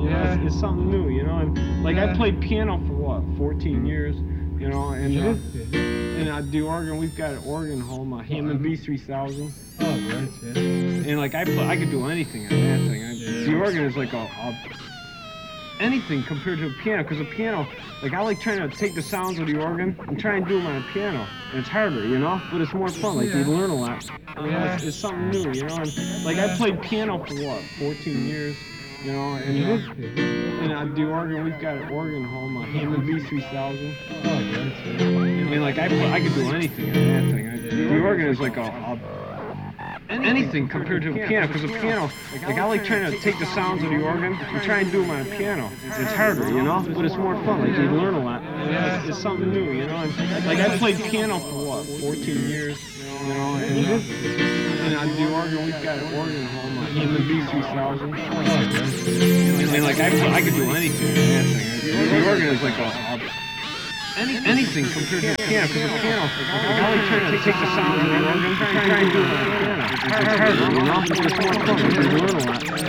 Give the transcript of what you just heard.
Yeah. it's something new, and like I Yeah. played piano for what, 14 years, and Yeah. and I do organ. We've got an organ home, a Hammond B3000, Oh, great, yeah. and like I could do anything on that thing. Yeah. The organ is like a anything compared to a piano, because a piano, like I like trying to take the sounds of the organ and try and do them on a piano, and it's harder, but it's more fun. Like you Yeah. learn a lot. Yeah. It's something new, and like I played piano for what, 14 years, and I do organ. We've got an organ home, a Hammond B3000, Oh, great, yeah. and like I could do anything on that thing. The organ is like anything compared to a piano, because a piano, like I like trying to take the sounds of the organ and try and do them on a piano. It's harder, but it's more fun. Like you learn a lot. Yeah. It's something new, and like I played piano for what, 14 years, and I do organ. We've got an organ home, a Hammond B3000, Oh, great. and like I could do anything on that thing. The organ is like anything compared to a piano, because a piano, like I like trying to take the sounds of the organ and try and do them on a piano. It's harder, but it's more fun. Like you learn a lot.